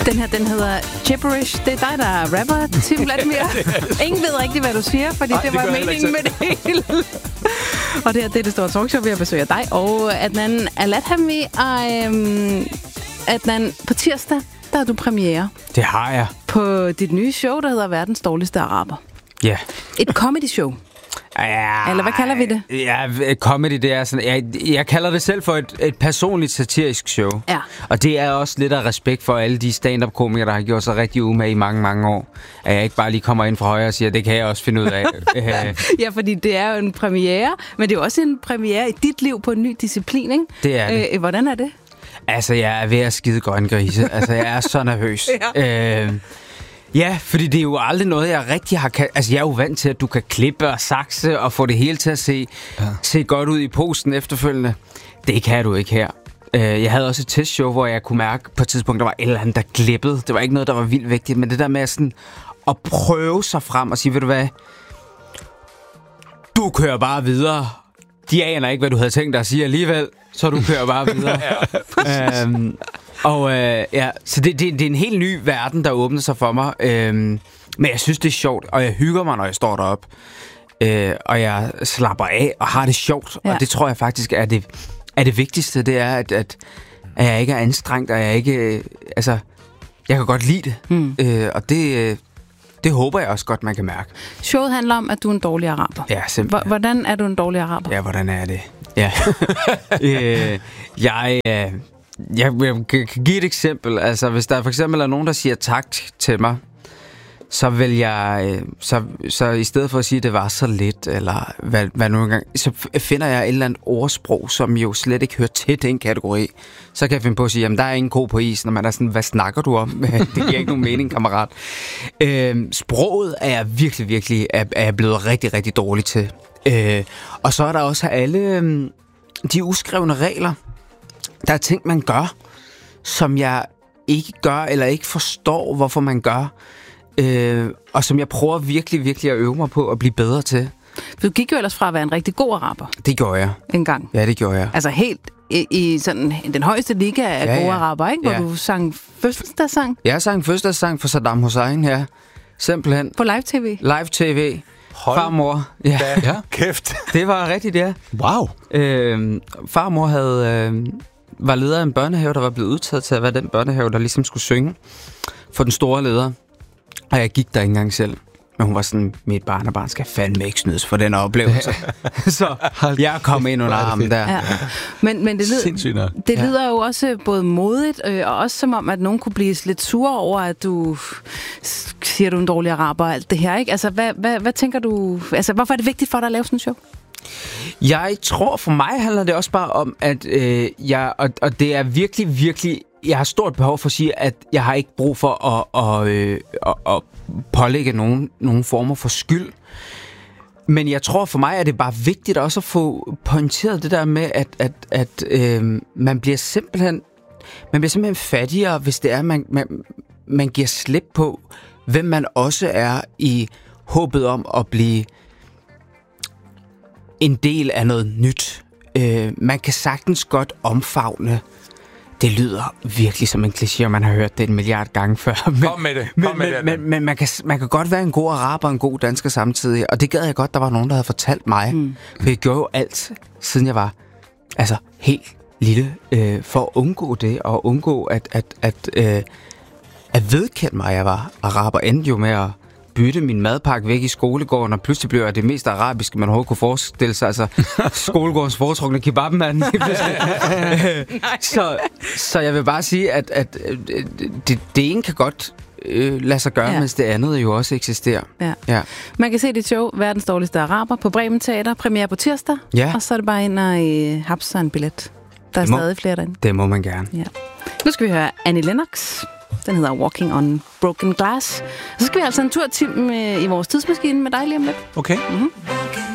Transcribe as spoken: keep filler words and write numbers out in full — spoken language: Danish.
Den her, den hedder Gibberish. Det er dig, der er rapper, Tim Vladimir. Ingen ved rigtigt, hvad du siger, fordi Ej, det, det var meningen med det hele. Og det her, det er det store talkshow, jeg besøger dig. Og Adnan Al-Adhami, og øhm, Adnan, på tirsdag, der har du premiere. Det har jeg. På dit nye show, der hedder Verdens dårligste araber. Ja. Et comedy show. Ja, Eller hvad kalder vi det? Ja, comedy, det er sådan... Jeg, jeg kalder det selv for et, et personligt satirisk show. Ja. Og det er også lidt af respekt for alle de stand-up-komikere, der har gjort sig rigtig umage i mange, mange år. At jeg ikke bare lige kommer ind fra højre og siger, det kan jeg også finde ud af. Ja, fordi det er jo en premiere, men det er jo også en premiere i dit liv på en ny disciplin, ikke? Det er det. Øh, hvordan er det? Altså, jeg er ved at skide grøn grise. Altså, jeg er så nervøs. Ja. Øh, Ja, fordi det er jo aldrig noget, jeg rigtig har... Kan- altså, jeg er jo vant til, at du kan klippe og sakse og få det hele til at se, ja. se godt ud i posten efterfølgende. Det kan du ikke her. Uh, jeg havde også et testshow, hvor jeg kunne mærke, på et tidspunkt, der var et eller andet, der glippede. Det var ikke noget, der var vildt vigtigt, men det der med sådan at prøve sig frem og sige, ved du hvad? Du kører bare videre. De aner ikke, hvad du havde tænkt dig at sige alligevel, så du kører bare videre. ja. um, Og øh, ja, så det, det, det er en helt ny verden, der åbner sig for mig. Øhm, men jeg synes, det er sjovt, og jeg hygger mig, når jeg står deroppe. Øh, og jeg slapper af og har det sjovt. Ja. Og det tror jeg faktisk er det, er det vigtigste. Det er, at, at, at jeg ikke er anstrengt, og jeg ikke... Øh, altså, jeg kan godt lide det. Mm. Øh, og det, øh, det håber jeg også godt, man kan mærke. Showet handler om, at du er en dårlig araber. Ja, simpelthen. Hvordan er du en dårlig araber? Ja, hvordan er det? Ja. øh, jeg... Øh, Jeg kan give et eksempel. Altså, hvis der for eksempel er nogen, der siger tak til mig, så vil jeg, så, så i stedet for at sige, at det var så lidt, eller hvad, hvad nu engang, så finder jeg et eller andet ordsprog, som jo slet ikke hører til den kategori. Så kan jeg finde på at sige, jamen der er ingen ko på isen, og man er sådan, hvad snakker du om? Det giver ikke nogen mening, kammerat. Øhm, sproget er jeg virkelig, virkelig, er, er jeg blevet rigtig, rigtig dårlig til. Øh, og så er der også alle øh, de uskrevne regler. Der er ting, man gør, som jeg ikke gør, eller ikke forstår, hvorfor man gør. Øh, og som jeg prøver virkelig, virkelig at øve mig på at blive bedre til. Du gik jo ellers fra at være en rigtig god araber. Det gjorde jeg. En gang. Ja, det gjorde jeg. Altså helt i, i sådan den højeste liga af ja, gode ja. araber, ikke? Hvor ja. du sang fødselsdagssang. Jeg sang fødselsdagssang for Saddam Hussein, ja. Simpelthen. På live-tv? Live-tv. Hold farmor. Ja. ja. Kæft. Det var rigtigt, ja. Wow. Øh, farmor havde... Øh, var leder af en børnehave, der var blevet udtaget til at være den børnehave, der ligesom skulle synge for den store leder. Og jeg gik der ikke engang selv. Men hun var sådan, mit barnebarn skal fandme ikke snydes for den oplevelse. Så jeg kom ind under armen der. Ja. Men, men det, lyder, det lyder jo også både modigt, øh, og også som om, at nogen kunne blive lidt sure over, at du siger, du er en dårlig araber og alt det her, ikke? Altså, hvad, hvad, hvad tænker du... Altså, hvorfor er det vigtigt for dig at lave sådan en show? Jeg tror, for mig handler det også bare om, at øh, jeg... Og, og det er virkelig, virkelig... Jeg har stort behov for at sige, at jeg har ikke brug for at, og, øh, at, at pålægge nogen, nogen former for skyld. Men jeg tror, for mig er det bare vigtigt også at få pointeret det der med, at, at, at øh, man bliver simpelthen... Man bliver simpelthen fattigere, hvis det er, at man, man, man giver slip på, hvem man også er i håbet om at blive en del af noget nyt. Øh, man kan sagtens godt omfavne. Det lyder virkelig som en kliché, og man har hørt det en milliard gange før. Men, Kom med det. Men, Kom med men, det. men, men man, kan, man kan godt være en god araber og en god dansker samtidig. Og det gad jeg godt, der var nogen, der havde fortalt mig. Mm. For jeg gjorde jo alt, siden jeg var altså helt lille, øh, for at undgå det, og undgå at, at, at, øh, at vedkende mig, at jeg var araber. Endte jo med at bytte min madpakke væk i skolegården, og pludselig blev jeg det mest arabiske, man overhovedet kunne forestille sig. Altså, skolegårdens foretrukne kebabmand. så, så jeg vil bare sige, at, at det, det ene kan godt øh, lade sig gøre, ja. mens det andet jo også eksisterer. Ja. Ja. Man kan se dit show, Verdens dårligste araber, på Bremen Teater, premiere på tirsdag, ja. og så er det bare ind og øh, hapse en billet. Der er må, stadig flere derinde. Det må man gerne. Ja. Nu skal vi høre Annie Lennox. Den hedder Walking on Broken Glass. Så skal vi altså en tur til, med, i vores tidsmaskine med dig lige om lidt. Okay. Mm-hmm.